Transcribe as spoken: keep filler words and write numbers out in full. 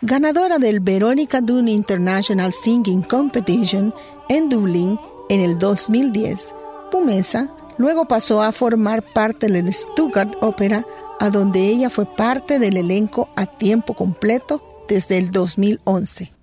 Ganadora del Veronica Dunn International Singing Competition en Dublín en el dos mil diez, Pumesa luego pasó a formar parte del Stuttgart Opera, a donde ella fue parte del elenco a tiempo completo desde el dos mil once.